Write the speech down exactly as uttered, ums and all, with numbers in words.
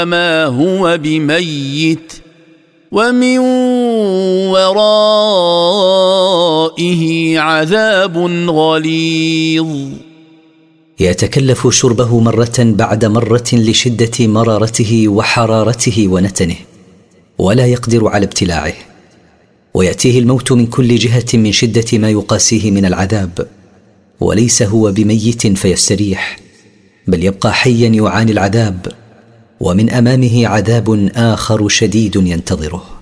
ما هو بميت ومن ورائه عذاب غليظ. يتكلف شربه مرة بعد مرة لشدة مرارته وحرارته ونتنه، ولا يقدر على ابتلاعه، ويأتيه الموت من كل جهة من شدة ما يقاسيه من العذاب، وليس هو بميت فيستريح، بل يبقى حيا يعاني العذاب، ومن أمامه عذاب آخر شديد ينتظره.